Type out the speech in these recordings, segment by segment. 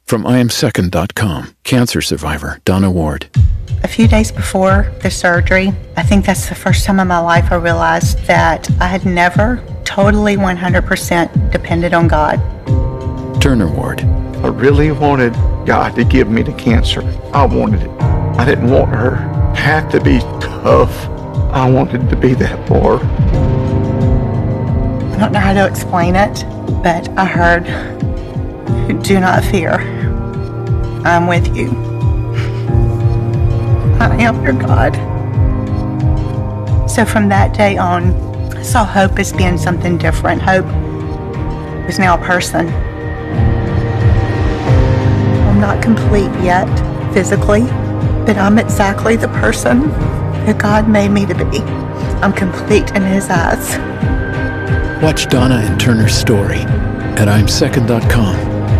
From IamSecond.com, cancer survivor Donna Ward. A few days before the surgery, I think that's the first time in my life I realized that I had never totally 100% depended on God. Turner Ward. I really wanted God to give me the cancer. I wanted it. I didn't want her to have to be tough. I wanted to be that for her. I don't know how to explain it, but I heard, "Do not fear. I'm with you. I am your God." So from that day on, I saw hope as being something different. Hope was now a person. I'm not complete yet, physically, but I'm exactly the person that God made me to be. I'm complete in His eyes. Watch Donna and Turner's story at IamSecond.com.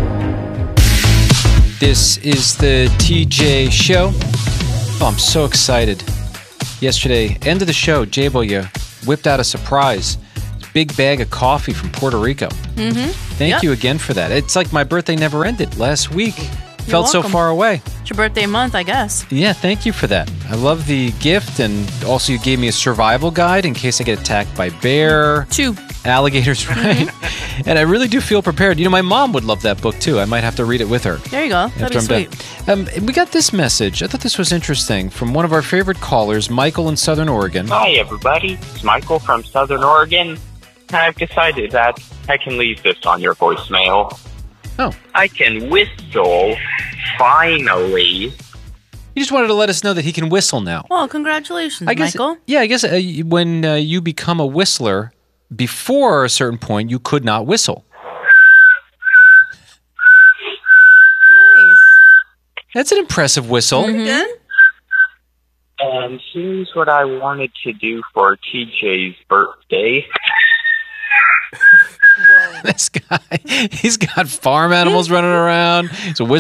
This is the TJ Show. Oh, I'm so excited. Yesterday, end of the show, J-Bo, you whipped out a surprise. Big bag of coffee from Puerto Rico. Mm-hmm. Thank you again for that. It's like my birthday never ended last week. Felt welcome. so far away. It's your birthday month, I guess. Yeah, thank you for that. I love the gift, and also you gave me a survival guide in case I get attacked by bear. 2 alligators, right? And I really do feel prepared. You know, my mom would love that book too. I might have to read it with her. There you go. That'd be sweet. We got this message. I thought this was interesting from one of our favorite callers, Michael in Southern Oregon. Hi, everybody. It's Michael from Southern Oregon. I've decided that I can leave this on your voicemail. Oh. I can whistle, finally. He just wanted to let us know that he can whistle now. Well, congratulations, Michael. Yeah, I guess when you become a whistler, before a certain point, you could not whistle. Nice. That's an impressive whistle. Mm-hmm. And here's what I wanted to do for TJ's birthday. This guy, he's got farm animals running around. He's a